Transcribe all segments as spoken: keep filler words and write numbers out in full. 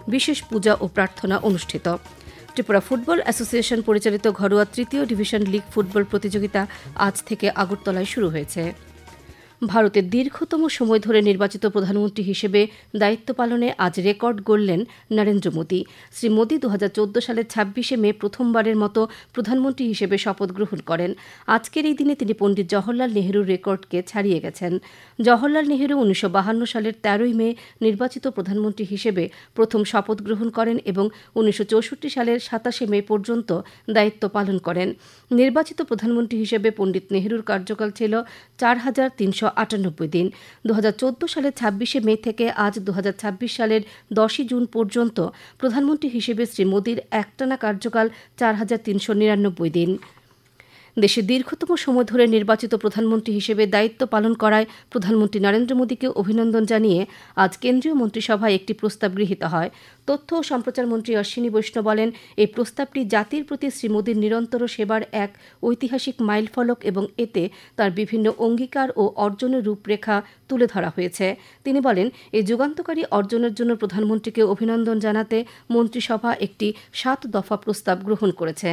বিশেষ পূজা ও প্রার্থনা অনুষ্ঠিত। ত্রিপুরা ফুটবল অ্যাসোসিয়েশন পরিচালিত ঘরোয়া তৃতীয় ডিভিশন লীগ ফুটবল প্রতিযোগিতা আজ থেকে আগরতলায় শুরু হয়েছে। ভারতের দীর্ঘতম সময় ধরে নির্বাচিত প্রধানমন্ত্রী হিসেবে দায়িত্ব পালনে আজ রেকর্ড গড়লেন নরেন্দ্র মোদী। শ্রী মোদী দু হাজার চোদ্দ সালের ছাব্বিশে মে প্রথমবারের মতো প্রধানমন্ত্রী হিসেবে শপথ গ্রহণ করেন। আজকের এই দিনে তিনি পণ্ডিত জওহরলাল নেহরুর রেকর্ডকে ছাড়িয়ে গেছেন। জওহরলাল নেহরু উনিশশো বাহান্ন সালের তেরোই মে নির্বাচিত প্রধানমন্ত্রী হিসেবে প্রথম শপথ গ্রহণ করেন এবং উনিশশো চৌষট্টি সালের সাতাশে মে পর্যন্ত দায়িত্ব পালন করেন। নির্বাচিত প্রধানমন্ত্রী হিসেবে পণ্ডিত নেহরুর কার্যকাল ছিল চার হাজার তিনশো আটানব্বই দিন। দু হাজার চোদ্দ সালের ছাব্বিশে মে থেকে আজ দু হাজার ছাব্বিশ সালের দশই জুন পর্যন্ত প্রধানমন্ত্রী হিসেবে শ্রী মোদীর একটানা কার্যকাল চার হাজার তিনশো নিরানব্বই দিন। দেশে দীর্ঘতম সময় ধরে নির্বাচিত প্রধানমন্ত্রী হিসেবে দায়িত্ব পালন করায় প্রধানমন্ত্রী নরেন্দ্র মোদীকে অভিনন্দন জানিয়ে আজ কেন্দ্রীয় মন্ত্রিসভায় একটি প্রস্তাব গৃহীত হয়। তথ্য ও সম্প্রচার মন্ত্রী অশ্বিনী বৈষ্ণব বলেন, এই প্রস্তাবটি জাতির প্রতি শ্রী মোদীর নিরন্তর সেবার এক ঐতিহাসিক মাইলফলক এবং এতে তার বিভিন্ন অঙ্গীকার ও অর্জনের রূপরেখা তুলে ধরা হয়েছে। তিনি বলেন, এই যুগান্তকারী অর্জনের জন্য প্রধানমন্ত্রীকে অভিনন্দন জানাতে মন্ত্রিসভা একটি সাত দফা প্রস্তাব গ্রহণ করেছে।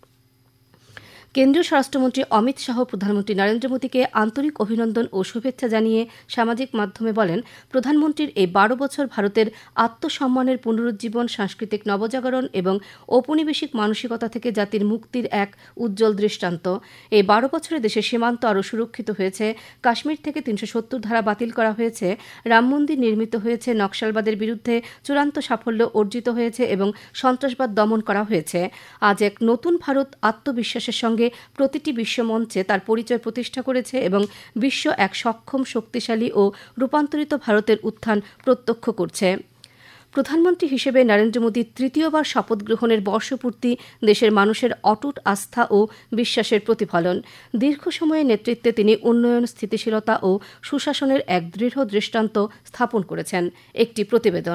কেন্দ্রীয় স্বরাষ্ট্রমন্ত্রী অমিত শাহ প্রধানমন্ত্রী নরেন্দ্র মোদীকে আন্তরিক অভিনন্দন ও শুভেচ্ছা জানিয়ে সামাজিক মাধ্যমে বলেন, প্রধানমন্ত্রীর এই বারো বছর ভারতের আত্মসম্মানের পুনরুজ্জীবন, সাংস্কৃতিক নবজাগরণ এবং ঔপনিবেশিক মানসিকতা থেকে জাতির মুক্তির এক উজ্জ্বল দৃষ্টান্ত। এই বারো বছরে দেশের সীমান্ত আরও সুরক্ষিত হয়েছে, কাশ্মীর থেকে তিনশো সত্তর ধারা বাতিল করা হয়েছে, রাম মন্দির নির্মিত হয়েছে, নকশালবাদের বিরুদ্ধে চূড়ান্ত সাফল্য অর্জিত হয়েছে এবং সন্ত্রাসবাদ দমন করা হয়েছে। আজ এক নতুন ভারত আত্মবিশ্বাসের সঙ্গে প্রতিটি বিশ্বমঞ্চে তার পরিচয় প্রতিষ্ঠা করেছে এবং বিশ্ব এক সক্ষম, শক্তিশালী ও রূপান্তরিত ভারতের উত্থান প্রত্যক্ষ করছে। প্রধানমন্ত্রী হিসেবে নরেন্দ্র মোদীর তৃতীয়বার শপথ গ্রহণের বর্ষপূর্তি দেশের মানুষের অটুট আস্থা ও বিশ্বাসের প্রতিফলন। দীর্ঘ সময়ের নেতৃত্বে তিনি উন্নয়ন, স্থিতিশীলতা ও সুশাসনের এক দৃঢ় দৃষ্টান্ত স্থাপন করেছেন। একটি প্রতিবেদন।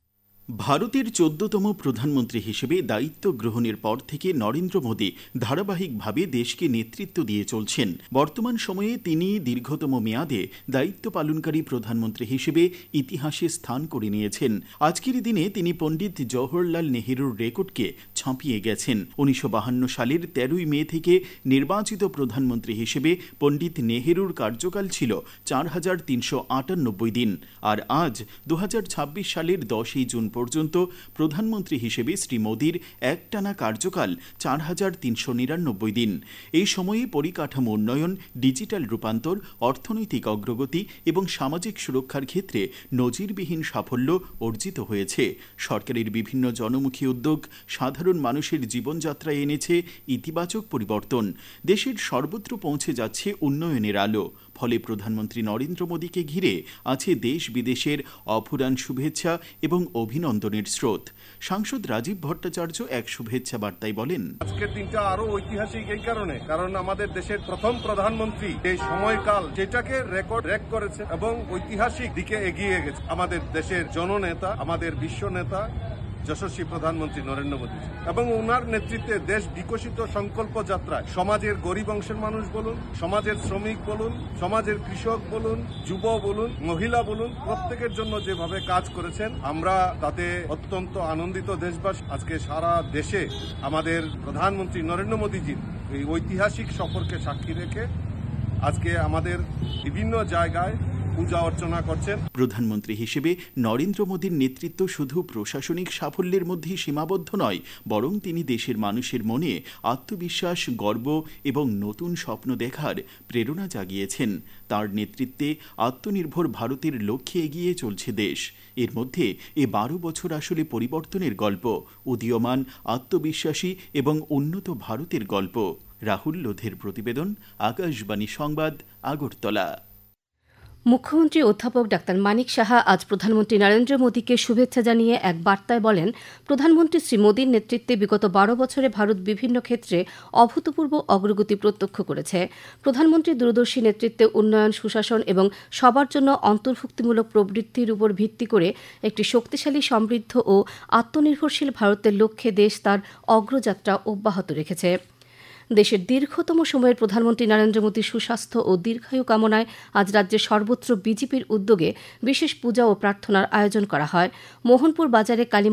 ভারতের চোদ্দতম প্রধানমন্ত্রী হিসেবে দায়িত্ব গ্রহণের পর থেকে নরেন্দ্র মোদী ধারাবাহিকভাবে দেশকে নেতৃত্ব দিয়ে চলছেন। বর্তমান সময়ে তিনি দীর্ঘতম মেয়াদে দায়িত্ব পালনকারী প্রধানমন্ত্রী হিসেবে ইতিহাসে স্থান করে নিয়েছেন। আজকের দিনে তিনি পণ্ডিত জওহরলাল নেহরুর রেকর্ডকে ছাপিয়ে গেছেন। উনিশশো বাহান্ন সালের তেরোই মে থেকে নির্বাচিত প্রধানমন্ত্রী হিসেবে পণ্ডিত নেহরুর কার্যকাল ছিল চার হাজার তিনশো আটানব্বই দিন, আর আজ দু হাজার ছাব্বিশ সালের দশই জুন পর্যন্ত প্রধানমন্ত্রী হিসেবে শ্রী মোদীর একটানা কার্যকাল চার হাজার তিনশো নিরানব্বই দিন। এই সময়ে পরিকাঠামো উন্নয়ন, ডিজিটাল রূপান্তর, অর্থনৈতিক অগ্রগতি এবং সামাজিক সুরক্ষার ক্ষেত্রে নজিরবিহীন সাফল্য অর্জিত হয়েছে। সরকারের বিভিন্ন জনমুখী উদ্যোগ সাধারণ মানুষের জীবনযাত্রায় এনেছে ইতিবাচক পরিবর্তন। দেশের সর্বত্র পৌঁছে যাচ্ছে উন্নয়নের আলো। ফলে প্রধানমন্ত্রী নরেন্দ্র মোদীকে ঘিরে আছে দেশ বিদেশের অফুরান শুভেচ্ছা এবং অভিনন্দনের স্রোত। সাংসদ রাজীব ভট্টাচার্য এক শুভেচ্ছা বার্তায় বলেন, আজকের দিনটা আরো ঐতিহাসিক এই কারণে, কারণ আমাদের দেশের প্রথম প্রধানমন্ত্রী এই সময়কাল যেটাকে রেকর্ড ব্রেক করেছে এবং ঐতিহাসিক দিকে এগিয়ে গেছে। আমাদের দেশের জননেতা, আমাদের বিশ্ব নেতা যশস্বী প্রধানমন্ত্রী নরেন্দ্র মোদী এবং ওনার নেতৃত্বে দেশ বিকশিত সংকল্প যাত্রায় সমাজের গরিব অংশের মানুষ বলুন, সমাজের শ্রমিক বলুন, সমাজের কৃষক বলুন, যুব বলুন, মহিলা বলুন, প্রত্যেকের জন্য যেভাবে কাজ করেছেন আমরা তাতে অত্যন্ত আনন্দিত দেশবাসী। আজকে সারা দেশে আমাদের প্রধানমন্ত্রী নরেন্দ্র মোদীজির এই ঐতিহাসিক সফরকে সাক্ষী রেখে আজকে আমাদের বিভিন্ন জায়গায় পূজা অর্চনা করছেন। প্রধানমন্ত্রী হিসেবে নরেন্দ্র মোদীর নেতৃত্ব শুধু প্রশাসনিক সাফল্যের মধ্যেই সীমাবদ্ধ নয়, বরং তিনি দেশের মানুষের মনে আত্মবিশ্বাস, গর্ব এবং নতুন স্বপ্ন দেখার প্রেরণা জাগিয়েছেন। তার নেতৃত্বে আত্মনির্ভর ভারতের লক্ষ্যে এগিয়ে চলছে দেশ। এর মধ্যে এ বারো বছর আসলে পরিবর্তনের গল্প, উদীয়মান, আত্মবিশ্বাসী এবং উন্নত ভারতের গল্প। রাহুল লোধের প্রতিবেদন, আকাশবাণী সংবাদ, আগরতলা। মুখ্যমন্ত্রী অধ্যাপক ডাক্তার মানিক সাহা আজ প্রধানমন্ত্রী নরেন্দ্র মোদীকে শুভেচ্ছা জানিয়ে এক বার্তায় বলেন, প্রধানমন্ত্রী শ্রী মোদীর নেতৃত্বে বিগত বারো বছরে ভারত বিভিন্ন ক্ষেত্রে অভূতপূর্ব অগ্রগতি প্রত্যক্ষ করেছে। প্রধানমন্ত্রীর দূরদর্শী নেতৃত্বে উন্নয়ন, সুশাসন এবং সবার জন্য অন্তর্ভুক্তিমূলক প্রবৃত্তির উপর ভিত্তি করে একটি শক্তিশালী, সমৃদ্ধ ও আত্মনির্ভরশীল ভারতের লক্ষ্যে দেশ তার অগ্রযাত্রা অব্যাহত রেখেছে। দেশের দীর্ঘতম সময়ের প্রধানমন্ত্রী নরেন্দ্র মোদীর সুস্বাস্থ্য ও দীর্ঘায়ু কামনায় আজ রাজ্যের সর্বত্র বিজেপির উদ্যোগে বিশেষ পূজা ও প্রার্থনার আয়োজন করা হয়। মোহনপুর বাজারে কালী